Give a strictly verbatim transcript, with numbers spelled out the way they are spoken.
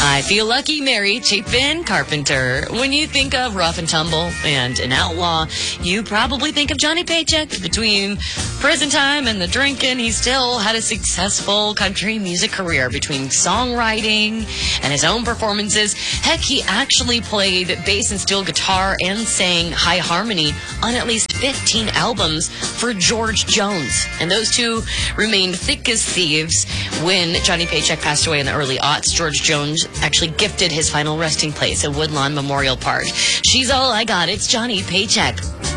I feel lucky, Mary Chapin Carpenter. When you think of rough and tumble and an outlaw, you probably think of Johnny Paycheck. Between prison time and the drinking, he still had a successful country music career between songwriting and his own performances. Heck, he actually played bass and steel guitar and sang high harmony on at least fifteen albums for George Jones. And those two remained thick as thieves. When Johnny Paycheck passed away in the early aughts, George Jones actually gifted his final resting place at Woodlawn Memorial Park. She's all I got. It's Johnny Paycheck.